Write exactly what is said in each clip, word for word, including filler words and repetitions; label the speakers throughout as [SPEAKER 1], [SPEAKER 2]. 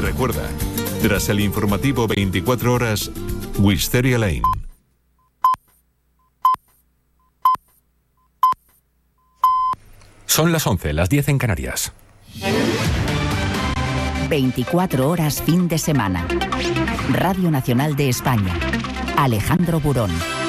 [SPEAKER 1] recuerda, tras el informativo veinticuatro horas, Wisteria Lane.
[SPEAKER 2] Son las once, las diez en Canarias.
[SPEAKER 3] veinticuatro horas fin de semana. Radio Nacional de España. Alejandro Burón.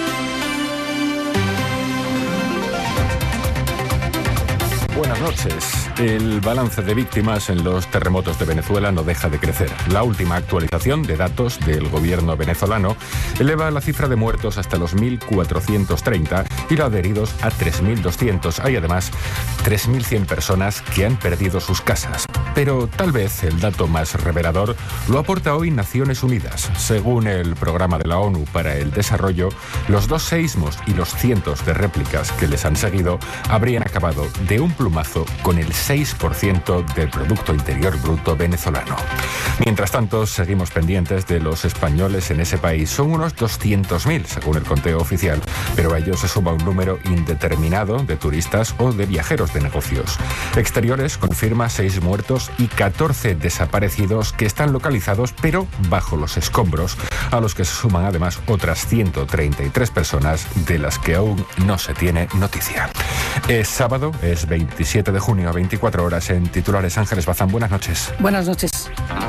[SPEAKER 2] Buenas noches. El balance de víctimas en los terremotos de Venezuela no deja de crecer. La última actualización de datos del gobierno venezolano eleva la cifra de muertos hasta los mil cuatrocientos treinta y la de heridos a tres mil doscientos. Hay además tres mil cien personas que han perdido sus casas. Pero tal vez el dato más revelador lo aporta hoy Naciones Unidas. Según el programa de la ONU para el Desarrollo, los dos seísmos y los cientos de réplicas que les han seguido habrían acabado de un plumazo con el seis por ciento del Producto Interior Bruto venezolano. Mientras tanto, seguimos pendientes de los españoles en ese país. Son unos doscientos mil, según el conteo oficial, pero a ellos se suma un número indeterminado de turistas o de viajeros de negocios. Exteriores confirma seis muertos y catorce desaparecidos que están localizados, pero bajo los escombros, a los que se suman además otras ciento treinta y tres personas de las que aún no se tiene noticia. Es sábado, es veintisiete de junio, a veinticuatro horas en titulares. Ángeles Bazán, buenas noches.
[SPEAKER 4] Buenas noches.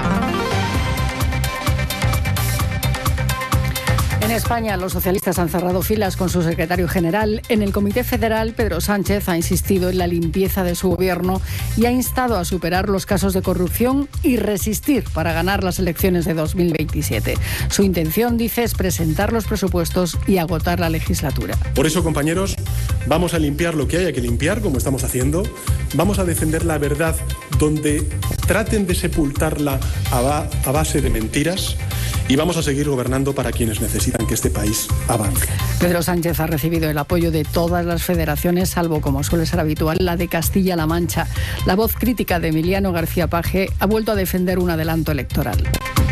[SPEAKER 4] En España, los socialistas han cerrado filas con su secretario general. En el Comité Federal, Pedro Sánchez ha insistido en la limpieza de su gobierno y ha instado a superar los casos de corrupción y resistir para ganar las elecciones de dos mil veintisiete. Su intención, dice, es presentar los presupuestos y agotar la legislatura.
[SPEAKER 5] Por eso, compañeros, vamos a limpiar lo que haya que limpiar, como estamos haciendo. Vamos a defender la verdad donde traten de sepultarla a, ba- a base de mentiras. Y vamos a seguir gobernando para quienes necesitan que este país avance.
[SPEAKER 4] Pedro Sánchez ha recibido el apoyo de todas las federaciones, salvo, como suele ser habitual, la de Castilla-La Mancha. La voz crítica de Emiliano García Paje ha vuelto a defender un adelanto electoral.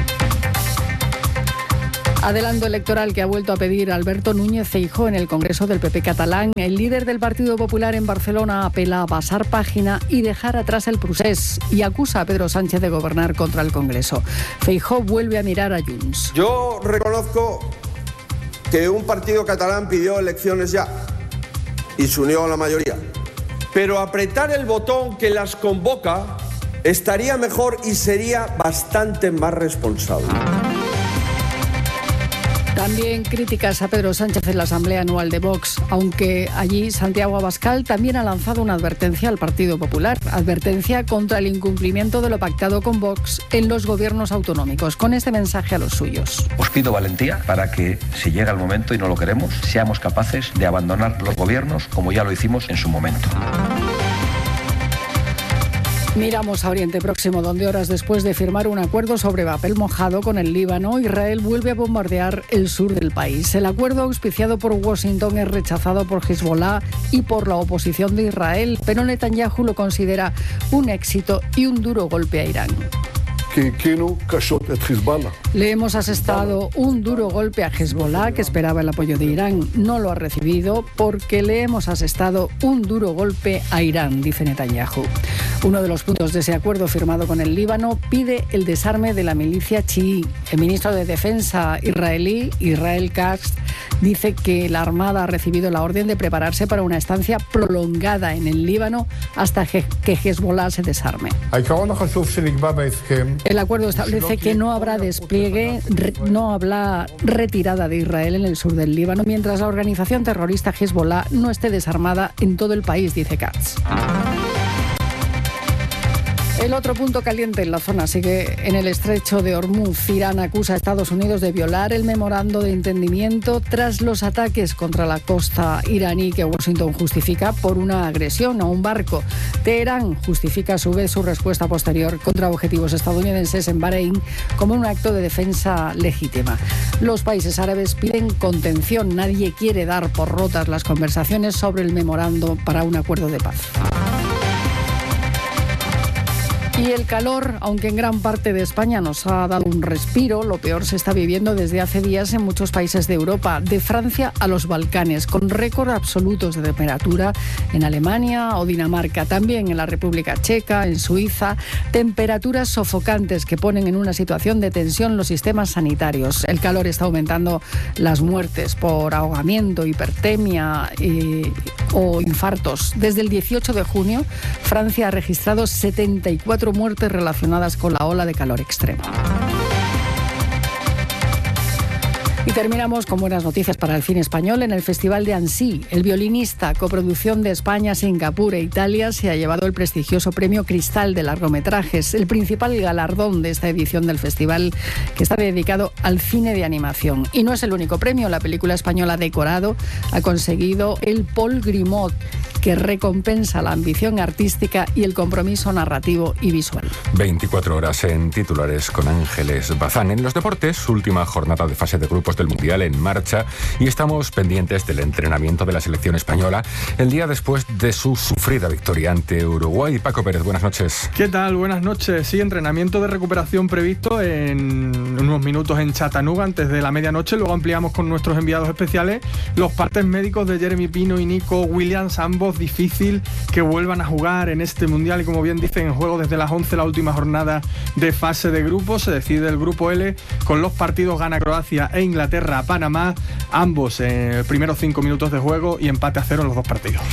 [SPEAKER 4] Adelanto electoral que ha vuelto a pedir Alberto Núñez Feijóo en el Congreso del P P catalán. El líder del Partido Popular en Barcelona apela a pasar página y dejar atrás el procés y acusa a Pedro Sánchez de gobernar contra el Congreso. Feijóo vuelve a mirar a Junts.
[SPEAKER 6] Yo reconozco que un partido catalán pidió elecciones ya y se unió a la mayoría. Pero apretar el botón que las convoca estaría mejor y sería bastante más responsable.
[SPEAKER 4] También críticas a Pedro Sánchez en la Asamblea Anual de Vox, aunque allí Santiago Abascal también ha lanzado una advertencia al Partido Popular, advertencia contra el incumplimiento de lo pactado con Vox en los gobiernos autonómicos, con este mensaje a los suyos.
[SPEAKER 7] Os pido valentía para que, si llega el momento y no lo queremos, seamos capaces de abandonar los gobiernos como ya lo hicimos en su momento.
[SPEAKER 4] Miramos a Oriente Próximo, donde horas después de firmar un acuerdo sobre papel mojado con el Líbano, Israel vuelve a bombardear el sur del país. El acuerdo auspiciado por Washington es rechazado por Hezbollah y por la oposición de Israel, pero Netanyahu lo considera un éxito y un duro golpe a Irán. Le hemos asestado un duro golpe a Hezbollah, que esperaba el apoyo de Irán. No lo ha recibido porque le hemos asestado un duro golpe a Irán, dice Netanyahu. Uno de los puntos de ese acuerdo firmado con el Líbano pide el desarme de la milicia chií. El ministro de Defensa israelí, Israel Katz, dice que la Armada ha recibido la orden de prepararse para una estancia prolongada en el Líbano hasta que Hezbollah se desarme. El acuerdo establece que no habrá despliegue, no habrá retirada de Israel en el sur del Líbano, mientras la organización terrorista Hezbollah no esté desarmada en todo el país, dice Katz. El otro punto caliente en la zona sigue en el estrecho de Hormuz. Irán acusa a Estados Unidos de violar el memorando de entendimiento tras los ataques contra la costa iraní que Washington justifica por una agresión a un barco. Teherán justifica a su vez su respuesta posterior contra objetivos estadounidenses en Bahrein como un acto de defensa legítima. Los países árabes piden contención. Nadie quiere dar por rotas las conversaciones sobre el memorando para un acuerdo de paz. Y el calor, aunque en gran parte de España nos ha dado un respiro, lo peor se está viviendo desde hace días en muchos países de Europa, de Francia a los Balcanes, con récord absolutos de temperatura en Alemania o Dinamarca, también en la República Checa, en Suiza, temperaturas sofocantes que ponen en una situación de tensión los sistemas sanitarios. El calor está aumentando las muertes por ahogamiento, hipertermia y, o infartos. Desde el dieciocho de junio, Francia ha registrado setenta y cuatro muertes relacionadas con la ola de calor extremo. Y terminamos con buenas noticias para el cine español. En el Festival de Annecy, El violinista, coproducción de España, Singapur e Italia, se ha llevado el prestigioso premio Cristal de largometrajes, el principal galardón de esta edición del festival, que está dedicado al cine de animación. Y no es el único premio. La película española Decorado ha conseguido el Paul Grimaud, que recompensa la ambición artística y el compromiso narrativo y visual.
[SPEAKER 2] veinticuatro horas en titulares con Ángeles Bazán. En los deportes, última jornada de fase de grupos del Mundial en marcha y estamos pendientes del entrenamiento de la selección española el día después de su sufrida victoria ante Uruguay. Paco Pérez, buenas noches.
[SPEAKER 8] ¿Qué tal? Buenas noches. Sí, entrenamiento de recuperación previsto en unos minutos en Chattanooga antes de la medianoche. Luego ampliamos con nuestros enviados especiales los partes médicos de Jeremy Pino y Nico Williams, ambos difícil que vuelvan a jugar en este Mundial y, como bien dicen, en juego desde las once la última jornada de fase de grupos. Se decide el grupo L con los partidos gana Croacia e Inglaterra a Panamá, ambos en los primeros cinco minutos de juego y empate a cero en los dos partidos.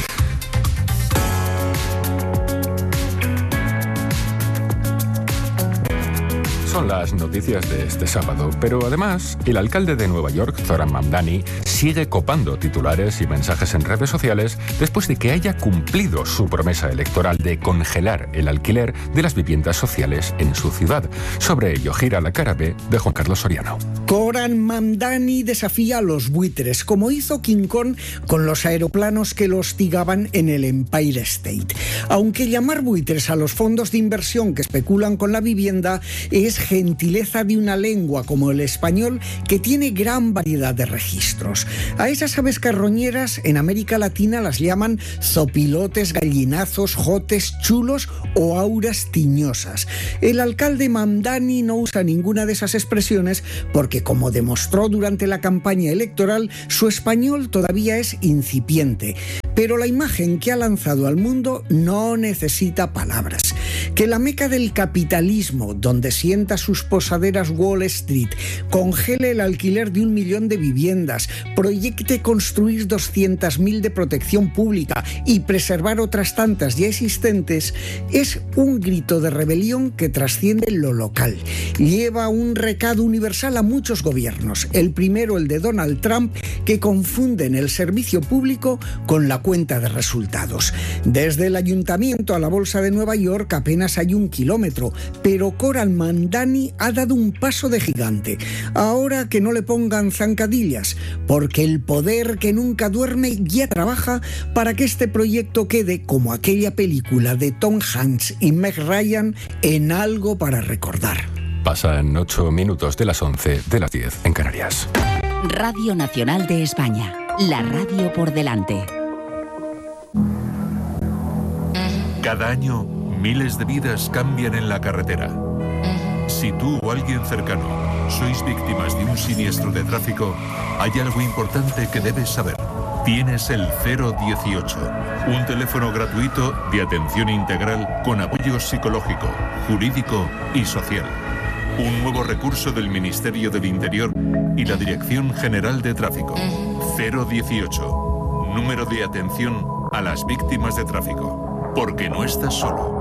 [SPEAKER 2] Son las noticias de este sábado, pero además el alcalde de Nueva York, Zoran Mamdani, sigue copando titulares y mensajes en redes sociales después de que haya cumplido su promesa electoral de congelar el alquiler de las viviendas sociales en su ciudad. Sobre ello gira la cara B de Juan Carlos Soriano.
[SPEAKER 9] Zoran Mamdani desafía a los buitres, como hizo King Kong con los aeroplanos que lo hostigaban en el Empire State. Aunque llamar buitres a los fondos de inversión que especulan con la vivienda es gentileza de una lengua como el español, que tiene gran variedad de registros. A esas aves carroñeras en América Latina las llaman zopilotes, gallinazos, jotes, chulos o auras tiñosas. El alcalde Mamdani no usa ninguna de esas expresiones porque, como demostró durante la campaña electoral, su español todavía es incipiente. Pero la imagen que ha lanzado al mundo no necesita palabras. Que la meca del capitalismo, donde sienta sus posaderas Wall Street, congele el alquiler de un millón de viviendas, proyecte construir doscientas mil de protección pública y preservar otras tantas ya existentes, es un grito de rebelión que trasciende lo local. Lleva un recado universal a muchos gobiernos. El primero, el de Donald Trump, que confunden el servicio público con la cuenta de resultados. Desde el ayuntamiento a la Bolsa de Nueva York apenas hay un kilómetro, pero Zoran Mamdani ha dado un paso de gigante. Ahora que no le pongan zancadillas, porque el poder que nunca duerme ya trabaja para que este proyecto quede, como aquella película de Tom Hanks y Meg Ryan, en algo para recordar.
[SPEAKER 2] Pasan ocho minutos de las once de las diez en Canarias.
[SPEAKER 3] Radio Nacional de España, la radio por delante.
[SPEAKER 1] Cada año, miles de vidas cambian en la carretera. Si tú o alguien cercano sois víctimas de un siniestro de tráfico, hay algo importante que debes saber. Tienes el cero dieciocho, un teléfono gratuito de atención integral con apoyo psicológico, jurídico y social. Un nuevo recurso del Ministerio del Interior y la Dirección General de Tráfico. cero dieciocho, número de atención a las víctimas de tráfico. Porque no estás solo.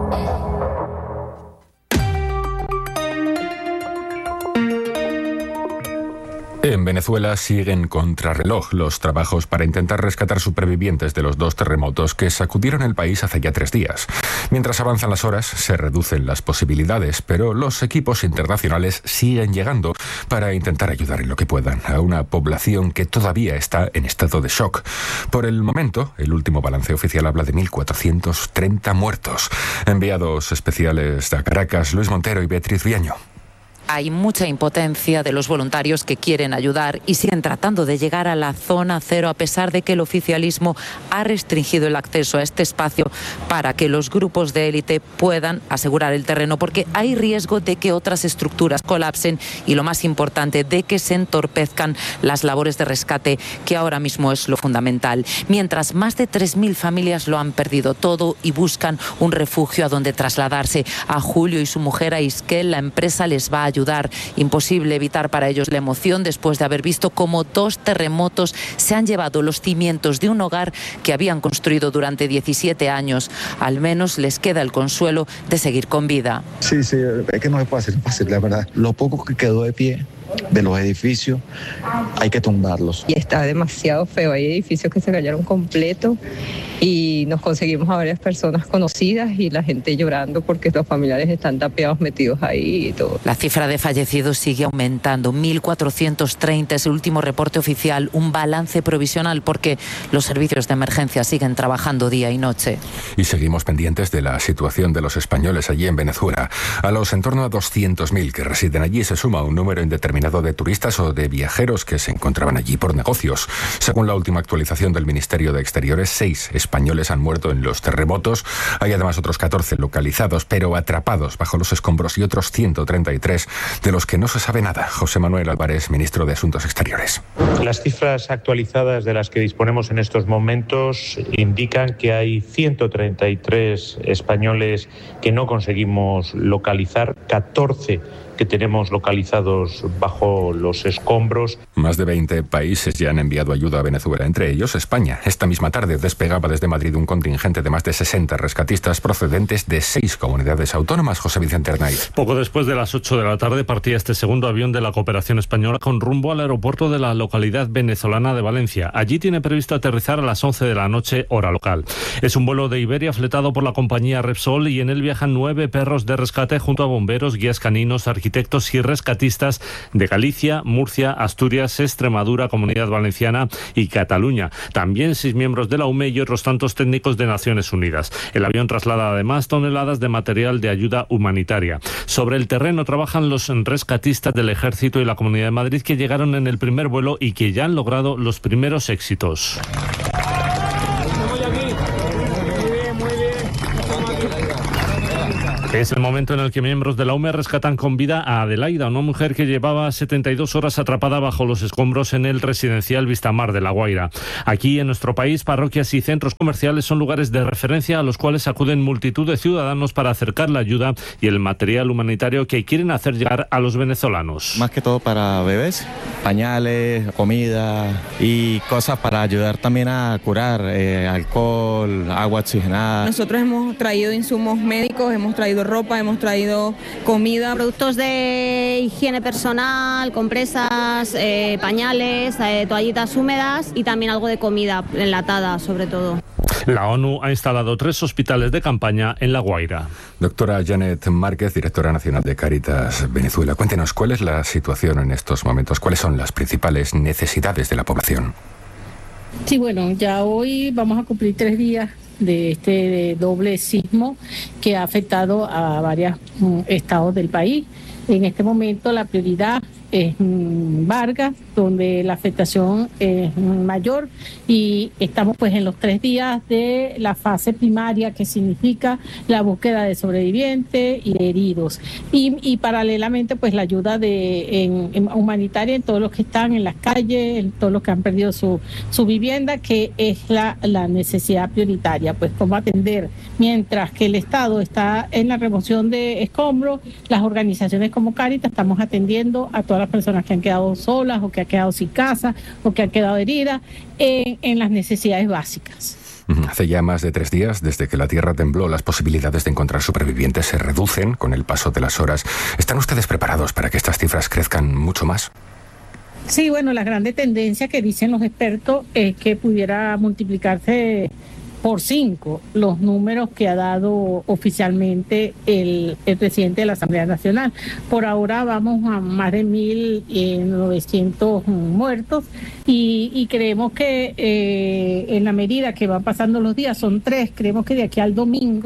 [SPEAKER 2] En Venezuela siguen contrarreloj los trabajos para intentar rescatar supervivientes de los dos terremotos que sacudieron el país hace ya tres días. Mientras avanzan las horas, se reducen las posibilidades, pero los equipos internacionales siguen llegando para intentar ayudar en lo que puedan a una población que todavía está en estado de shock. Por el momento, el último balance oficial habla de mil cuatrocientos treinta muertos. Enviados especiales a Caracas, Luis Montero y Beatriz Viaño.
[SPEAKER 10] hay mucha impotencia de los voluntarios que quieren ayudar y siguen tratando de llegar a la zona cero a pesar de que el oficialismo ha restringido el acceso a este espacio para que los grupos de élite puedan asegurar el terreno, porque hay riesgo de que otras estructuras colapsen y, lo más importante, de que se entorpezcan las labores de rescate, que ahora mismo es lo fundamental. Mientras más de tres mil familias lo han perdido todo y buscan un refugio a donde trasladarse. A Julio y su mujer, a Isquel, la empresa les va a ayudar. Imposible evitar para ellos la emoción después de haber visto cómo dos terremotos se han llevado los cimientos de un hogar que habían construido durante diecisiete años. Al menos les queda el consuelo de seguir con vida.
[SPEAKER 11] Sí, sí, es que no es fácil, fácil, la verdad. Lo poco que quedó de pie de los edificios hay que tumbarlos.
[SPEAKER 12] Y está demasiado feo, hay edificios que se cayeron completos y nos conseguimos a varias personas conocidas y la gente llorando porque los familiares están tapiados, metidos ahí y todo.
[SPEAKER 10] La cifra de fallecidos sigue aumentando, mil cuatrocientos treinta es el último reporte oficial, un balance provisional porque los servicios de emergencia siguen trabajando día y noche.
[SPEAKER 2] Y seguimos pendientes de la situación de los españoles allí en Venezuela. A los en torno a doscientos mil que residen allí se suma un número indeterminado de turistas o de viajeros que se encontraban allí por negocios. Según la última actualización del Ministerio de Exteriores, seis españoles han muerto en los terremotos. Hay además otros catorce localizados, pero atrapados bajo los escombros, y otros ciento treinta y tres de los que no se sabe nada. José Manuel Álvarez, ministro de Asuntos Exteriores.
[SPEAKER 13] Las cifras actualizadas de las que disponemos en estos momentos indican que hay ciento treinta y tres españoles que no conseguimos localizar, catorce que tenemos localizados bajo los escombros.
[SPEAKER 2] Más de veinte países ya han enviado ayuda a Venezuela, entre ellos España. Esta misma tarde despegaba desde Madrid un contingente de más de sesenta rescatistas procedentes de seis comunidades autónomas. José Vicente Arnaiz.
[SPEAKER 14] Poco después de las ocho de la tarde partía este segundo avión de la cooperación española con rumbo al aeropuerto de la localidad venezolana de Valencia. Allí tiene previsto aterrizar a las once de la noche, hora local. Es un vuelo de Iberia fletado por la compañía Repsol y en él viajan nueve perros de rescate junto a bomberos, guías caninos, arquitectos y rescatistas de Galicia, Murcia, Asturias, Extremadura, Comunidad Valenciana y Cataluña. También seis miembros de la U M E y otros tantos técnicos de Naciones Unidas. El avión traslada además toneladas de material de ayuda humanitaria. Sobre el terreno trabajan los rescatistas del Ejército y la Comunidad de Madrid, que llegaron en el primer vuelo y que ya han logrado los primeros éxitos. Es el momento en el que miembros de la U M E rescatan con vida a Adelaida, una mujer que llevaba setenta y dos horas atrapada bajo los escombros en el residencial Vistamar de La Guaira. Aquí en nuestro país, parroquias y centros comerciales son lugares de referencia a los cuales acuden multitud de ciudadanos para acercar la ayuda y el material humanitario que quieren hacer llegar a los venezolanos.
[SPEAKER 15] Más que todo para bebés, pañales, comida y cosas para ayudar también a curar, eh, alcohol, agua oxigenada.
[SPEAKER 16] Nosotros hemos traído insumos médicos, hemos traído ropa, hemos traído comida.
[SPEAKER 17] Productos de higiene personal, compresas, eh, pañales, eh, toallitas húmedas y también algo de comida enlatada, sobre todo.
[SPEAKER 14] La ONU ha instalado tres hospitales de campaña en La Guaira.
[SPEAKER 2] Doctora Janet Márquez, directora nacional de Cáritas Venezuela. Cuéntenos, ¿cuál es la situación en estos momentos? ¿Cuáles son las principales necesidades de la población?
[SPEAKER 18] Sí, bueno, ya hoy vamos a cumplir tres días de este doble sismo que ha afectado a varios um, estados del país. En este momento la prioridad es um, Vargas, donde la afectación es mayor, y estamos pues en los tres días de la fase primaria, que significa la búsqueda de sobrevivientes y de heridos, y, y paralelamente pues la ayuda de en, en humanitaria en todos los que están en las calles, en todos los que han perdido su, su vivienda, que es la, la necesidad prioritaria, pues cómo atender. Mientras que el Estado está en la remoción de escombros, las organizaciones como Cáritas estamos atendiendo a todas las personas que han quedado solas o que han quedado sin casa o que han quedado heridas en, en las necesidades básicas.
[SPEAKER 2] Hace ya más de tres días desde que la tierra tembló, las posibilidades de encontrar supervivientes se reducen con el paso de las horas. ¿Están ustedes preparados para que estas cifras crezcan mucho más?
[SPEAKER 18] Sí, bueno, la grande tendencia que dicen los expertos es que pudiera multiplicarse por cinco los números que ha dado oficialmente el, el presidente de la Asamblea Nacional. Por ahora vamos a más de mil novecientos muertos y, y creemos que eh, en la medida que van pasando los días, son tres, creemos que de aquí al domingo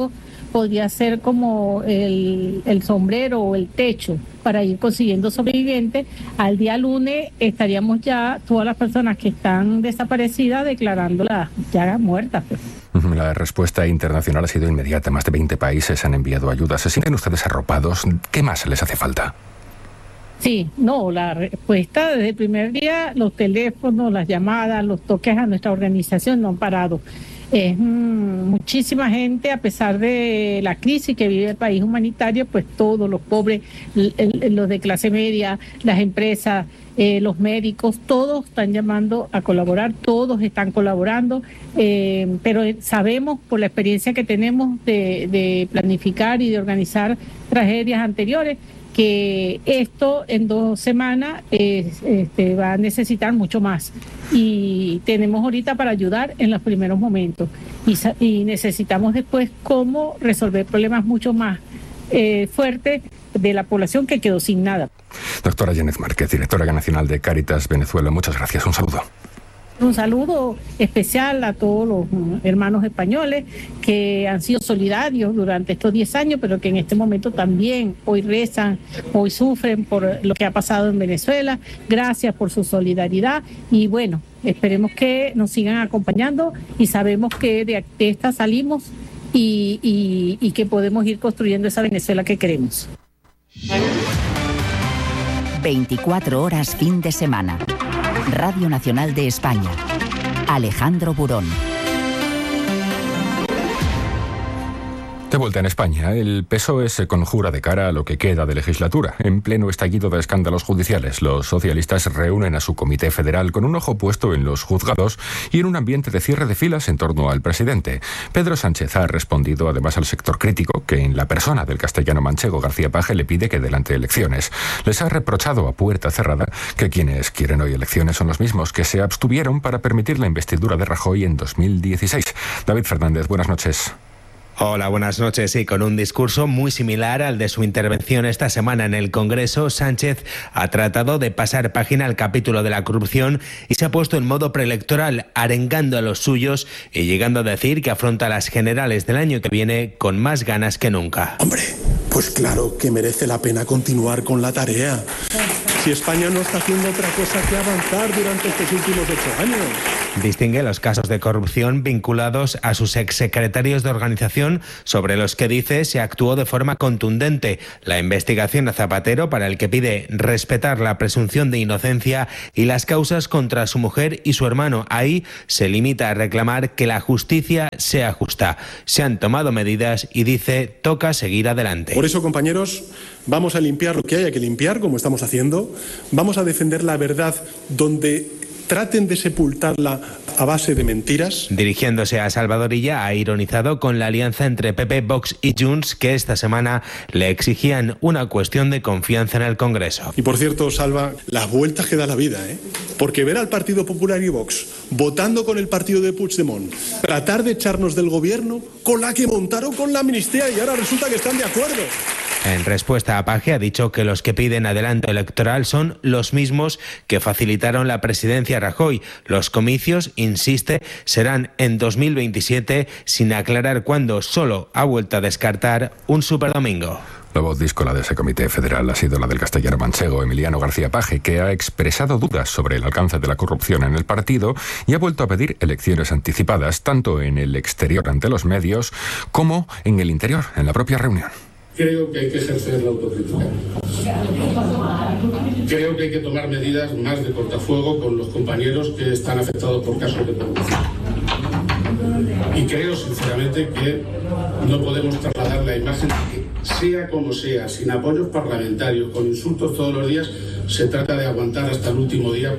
[SPEAKER 18] podría ser como el, el sombrero o el techo para ir consiguiendo sobrevivientes. Al día lunes estaríamos ya todas las personas que están desaparecidas declarándolas ya muertas, pues.
[SPEAKER 2] La respuesta internacional ha sido inmediata. Más de veinte países han enviado ayuda. ¿Se sienten ustedes arropados? ¿Qué más les hace falta?
[SPEAKER 18] Sí, no, la respuesta desde el primer día, los teléfonos, las llamadas, los toques a nuestra organización no han parado. Es mmm, muchísima gente, a pesar de la crisis que vive el país humanitario, pues todos los pobres, el, el, los de clase media, las empresas, eh, los médicos, todos están llamando a colaborar, todos están colaborando, eh, pero sabemos por la experiencia que tenemos de, de planificar y de organizar tragedias anteriores, que esto en dos semanas eh, este, va a necesitar mucho más, y tenemos ahorita para ayudar en los primeros momentos y, y necesitamos después cómo resolver problemas mucho más eh, fuertes de la población que quedó sin nada.
[SPEAKER 2] Doctora Yanez Márquez, directora nacional de Cáritas Venezuela, muchas gracias, un saludo.
[SPEAKER 18] Un saludo especial a todos los hermanos españoles que han sido solidarios durante estos diez años, pero que en este momento también hoy rezan, hoy sufren por lo que ha pasado en Venezuela. Gracias por su solidaridad y bueno, esperemos que nos sigan acompañando y sabemos que de esta salimos y, y, y que podemos ir construyendo esa Venezuela que queremos.
[SPEAKER 3] veinticuatro horas fin de semana. Radio Nacional de España. Alejandro Burón.
[SPEAKER 2] De vuelta en España, el P S O E se conjura de cara a lo que queda de legislatura. En pleno estallido de escándalos judiciales, los socialistas reúnen a su comité federal con un ojo puesto en los juzgados y en un ambiente de cierre de filas en torno al presidente. Pedro Sánchez ha respondido además al sector crítico que en la persona del castellano manchego García Paje le pide que adelante elecciones. Les ha reprochado a puerta cerrada que quienes quieren hoy elecciones son los mismos que se abstuvieron para permitir la investidura de Rajoy en dos mil dieciséis. David Fernández, buenas noches.
[SPEAKER 19] Hola, buenas noches. Sí, con un discurso muy similar al de su intervención esta semana en el Congreso, Sánchez ha tratado de pasar página al capítulo de la corrupción y se ha puesto en modo preelectoral, arengando a los suyos y llegando a decir que afronta las generales del año que viene con más ganas que nunca.
[SPEAKER 5] Hombre, pues claro que merece la pena continuar con la tarea. Si España no está haciendo otra cosa que avanzar durante estos últimos ocho años.
[SPEAKER 19] Distingue los casos de corrupción vinculados a sus exsecretarios de organización, sobre los que dice se actuó de forma contundente. La investigación a Zapatero, para el que pide respetar la presunción de inocencia, y las causas contra su mujer y su hermano. Ahí se limita a reclamar que la justicia sea justa. Se han tomado medidas y dice toca seguir adelante.
[SPEAKER 5] Por eso, compañeros, vamos a limpiar lo que haya que limpiar, como estamos haciendo. Vamos a defender la verdad donde traten de sepultarla a base de mentiras.
[SPEAKER 19] Dirigiéndose a Salvador Illa, ha ironizado con la alianza entre P P, Vox y Junts, que esta semana le exigían una cuestión de confianza en el Congreso.
[SPEAKER 5] Y por cierto, Salva, las vueltas que da la vida, ¿eh? Porque ver al Partido Popular y Vox votando con el partido de Puigdemont, tratar de echarnos del gobierno con la que montaron con la amnistía y ahora resulta que están de acuerdo.
[SPEAKER 19] En respuesta a Paje ha dicho que los que piden adelanto electoral son los mismos que facilitaron la presidencia a Rajoy. Los comicios, insiste, serán en dos mil veintisiete, sin aclarar cuándo, solo ha vuelto a descartar un superdomingo.
[SPEAKER 2] La voz díscola de ese comité federal ha sido la del castellano manchego Emiliano García Paje, que ha expresado dudas sobre el alcance de la corrupción en el partido y ha vuelto a pedir elecciones anticipadas, tanto en el exterior ante los medios como en el interior, en la propia reunión.
[SPEAKER 20] Creo que hay que ejercer la autocrítica. Creo que hay que tomar medidas más de cortafuego con los compañeros que están afectados por casos de corrupción. Y creo, sinceramente, que no podemos trasladar la imagen de que, sea como sea, sin apoyos parlamentarios, con insultos todos los días, se trata de aguantar hasta el último día.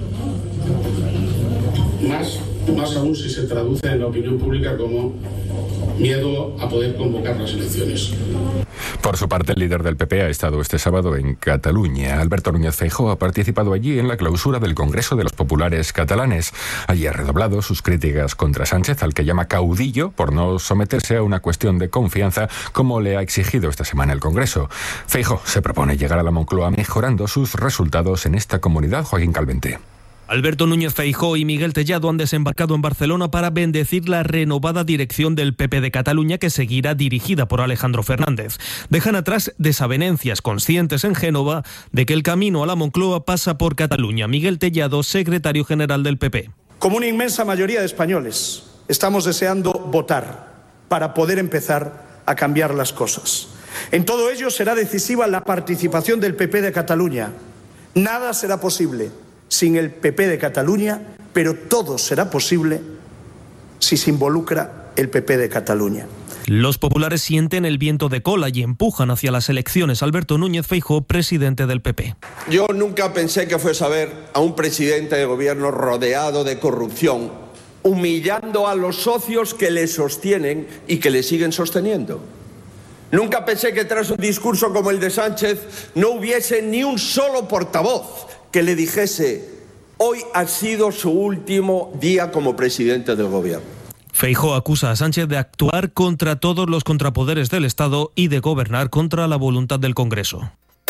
[SPEAKER 20] Más, más aún si se traduce en la opinión pública como miedo a poder convocar las elecciones.
[SPEAKER 2] Por su parte, el líder del P P ha estado este sábado en Cataluña. Alberto Núñez Feijóo ha participado allí en la clausura del Congreso de los Populares catalanes. Allí ha redoblado sus críticas contra Sánchez, al que llama caudillo por no someterse a una cuestión de confianza como le ha exigido esta semana el Congreso. Feijóo se propone llegar a la Moncloa mejorando sus resultados en esta comunidad. Joaquín Calvente.
[SPEAKER 21] Alberto Núñez Feijóo y Miguel Tellado han desembarcado en Barcelona para bendecir la renovada dirección del P P de Cataluña, que seguirá dirigida por Alejandro Fernández. Dejan atrás desavenencias, conscientes en Génova de que el camino a la Moncloa pasa por Cataluña. Miguel Tellado, secretario general del P P.
[SPEAKER 22] Como una inmensa mayoría de españoles, estamos deseando votar para poder empezar a cambiar las cosas. En todo ello será decisiva la participación del P P de Cataluña. Nada será posible sin el P P de Cataluña, pero todo será posible si se involucra el P P de Cataluña.
[SPEAKER 21] Los populares sienten el viento de cola y empujan hacia las elecciones. Alberto Núñez Feijóo, presidente del P P.
[SPEAKER 6] Yo nunca pensé que fuese a ver a un presidente de gobierno rodeado de corrupción, humillando a los socios que le sostienen y que le siguen sosteniendo. Nunca pensé que tras un discurso como el de Sánchez no hubiese ni un solo portavoz que le dijese: hoy ha sido su último día como presidente del gobierno.
[SPEAKER 21] Feijóo acusa a Sánchez de actuar contra todos los contrapoderes del Estado y de gobernar contra la voluntad del Congreso.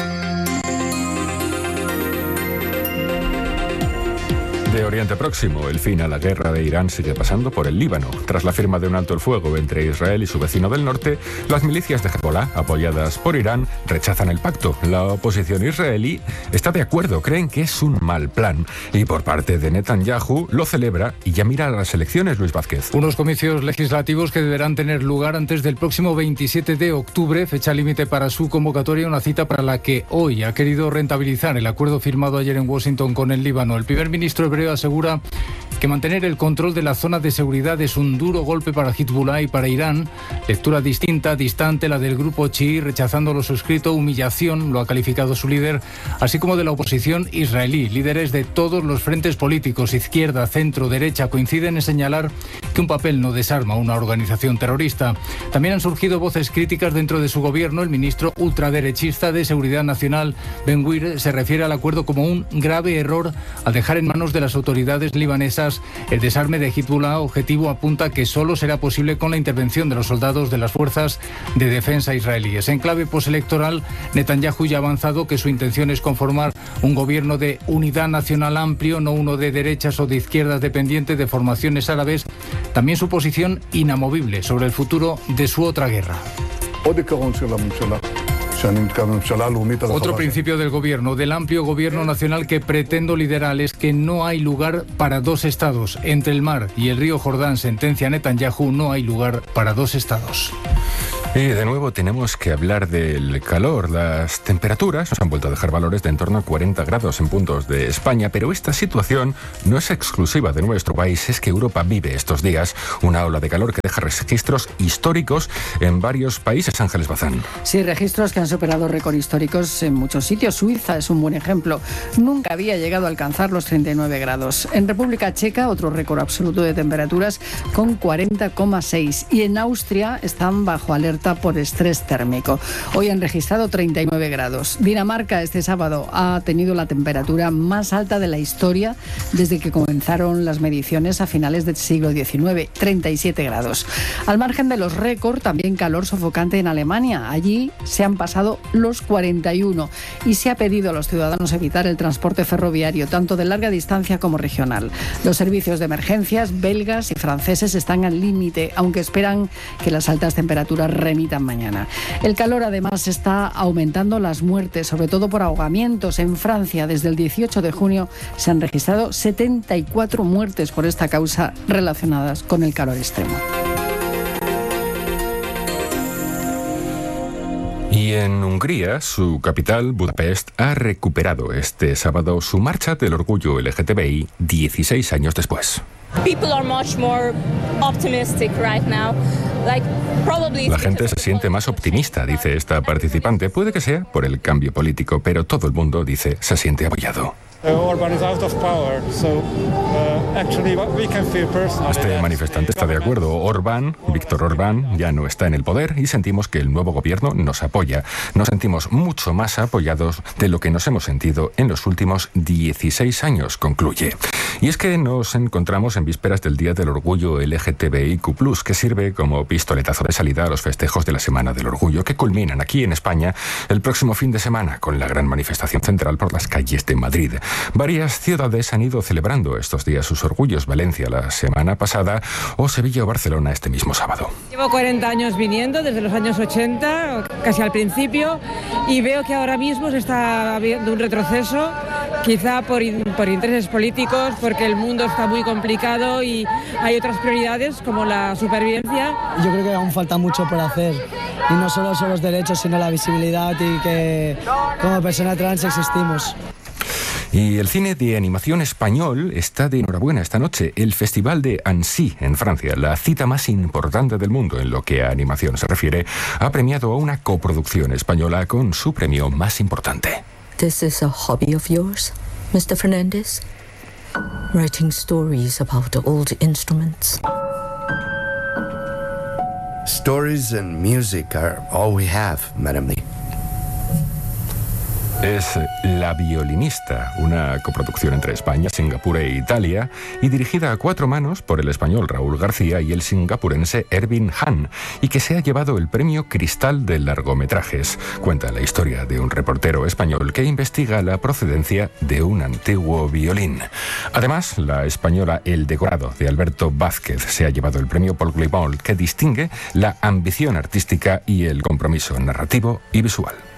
[SPEAKER 2] De Oriente Próximo, el fin a la guerra de Irán sigue pasando por el Líbano. Tras la firma de un alto el fuego entre Israel y su vecino del norte, las milicias de Hezbolá, apoyadas por Irán, rechazan el pacto. La oposición israelí está de acuerdo, creen que es un mal plan. Y por parte de Netanyahu lo celebra y ya mira a las elecciones, Luis Vázquez.
[SPEAKER 23] Unos comicios legislativos que deberán tener lugar antes del próximo veintisiete de octubre, fecha límite para su convocatoria, una cita para la que hoy ha querido rentabilizar el acuerdo firmado ayer en Washington con el Líbano. El primer ministro hebreo asegura que mantener el control de la zona de seguridad es un duro golpe para Hezbolá y para Irán. Lectura distinta, distante, la del grupo chií, rechazando lo suscrito, humillación, lo ha calificado su líder, así como de la oposición israelí. Líderes de todos los frentes políticos, izquierda, centro, derecha, coinciden en señalar que un papel no desarma una organización terrorista. También han surgido voces críticas dentro de su gobierno. El ministro ultraderechista de Seguridad Nacional, Ben Gvir, se refiere al acuerdo como un grave error al dejar en manos de las autoridades libanesas el desarme de Hezbolá. Objetivo apunta que solo será posible con la intervención de los soldados de las fuerzas de defensa israelíes. En clave postelectoral, Netanyahu ya ha avanzado que su intención es conformar un gobierno de unidad nacional amplio, no uno de derechas o de izquierdas dependiente de formaciones árabes. También su posición inamovible sobre el futuro de su otra guerra. Otro principio del gobierno, del amplio gobierno nacional que pretendo liderar, es que no hay lugar para dos estados. Entre el mar y el río Jordán, sentencia Netanyahu, no hay lugar para dos estados.
[SPEAKER 2] Y de nuevo tenemos que hablar del calor. Las temperaturas nos han vuelto a dejar valores de en torno a cuarenta grados en puntos de España, pero esta situación no es exclusiva de nuestro país. Es que Europa vive estos días una ola de calor que deja registros históricos en varios países. Ángeles Bazán.
[SPEAKER 4] Sí, registros que han superado récords históricos en muchos sitios. Suiza es un buen ejemplo. Nunca había llegado a alcanzar los treinta y nueve grados. En República Checa, otro récord absoluto de temperaturas con cuarenta coma seis. Y en Austria están bajo alerta por estrés térmico. Hoy han registrado treinta y nueve grados. Dinamarca este sábado ha tenido la temperatura más alta de la historia desde que comenzaron las mediciones a finales del siglo diecinueve, treinta y siete grados. Al margen de los récords, también calor sofocante en Alemania. Allí se han pasado los cuarenta y uno y se ha pedido a los ciudadanos evitar el transporte ferroviario, tanto de larga distancia como regional. Los servicios de emergencias belgas y franceses están al límite, aunque esperan que las altas temperaturas remitan mañana. El calor además está aumentando las muertes, sobre todo por ahogamientos. En Francia, desde el dieciocho de junio, se han registrado setenta y cuatro muertes por esta causa relacionadas con el calor extremo.
[SPEAKER 2] Y en Hungría, su capital, Budapest, ha recuperado este sábado su marcha del orgullo L G T B I dieciséis años después. La gente se siente más optimista, dice esta participante. Puede que sea por el cambio político, pero todo el mundo dice se siente apoyado. Este manifestante está de acuerdo. Orbán, Víctor Orbán, ya no está en el poder y sentimos que el nuevo gobierno nos apoya. Nos sentimos mucho más apoyados de lo que nos hemos sentido en los últimos dieciséis años, concluye. Y es que nos encontramos en vísperas del Día del Orgullo L G T B I Q plus, que sirve como pistoletazo de salida a los festejos de la Semana del Orgullo, que culminan aquí en España el próximo fin de semana con la gran manifestación central por las calles de Madrid. Varias ciudades han ido celebrando estos días sus orgullos: Valencia la semana pasada o Sevilla o Barcelona este mismo sábado.
[SPEAKER 7] Llevo cuarenta años viniendo, desde los años ochenta, casi al principio, y veo que ahora mismo se está viendo un retroceso, quizá por, por intereses políticos, porque el mundo está muy complicado y hay otras prioridades como la supervivencia.
[SPEAKER 8] Yo creo que aún falta mucho por hacer, y no solo son los derechos, sino la visibilidad y que como persona trans existimos.
[SPEAKER 2] Y el cine de animación español está de enhorabuena esta noche. El Festival de Annecy, en Francia, la cita más importante del mundo en lo que a animación se refiere, ha premiado a una coproducción española con su premio más importante.
[SPEAKER 9] This is a hobby of yours, mister Fernandez? Writing stories about old instruments.
[SPEAKER 24] Stories and music are all we have, Madame Lee.
[SPEAKER 2] Es La violinista, una coproducción entre España, Singapur e Italia, y dirigida a cuatro manos por el español Raúl García y el singapurense Ervin Han, y que se ha llevado el premio Cristal de largometrajes. Cuenta la historia de un reportero español que investiga la procedencia de un antiguo violín. Además, la española El decorado, de Alberto Vázquez, se ha llevado el premio Paul Gleibol, que distingue la ambición artística y el compromiso narrativo y visual.